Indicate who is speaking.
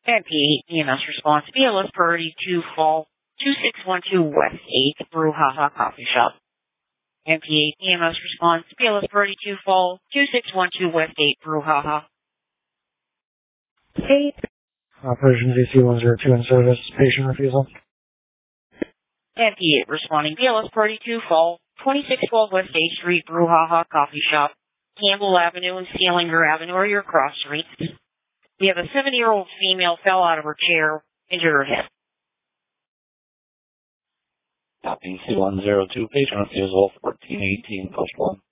Speaker 1: MP EMS response, BLS priority 2 fall 2612 West 8th Brouhaha Coffee Shop. MP EMS response, BLS priority 2 fall 2612 West 8th Brouhaha.
Speaker 2: Operation VC-102 in service, patient refusal.
Speaker 1: MP responding, BLS priority 2 fall 2612 West 8th Street Brouhaha Coffee Shop. Campbell Avenue and Sealinger Avenue are your cross streets. We have a 70-year-old female fell out of her chair, injured her head.
Speaker 3: Copy C102, patient refusal 1418, post 1.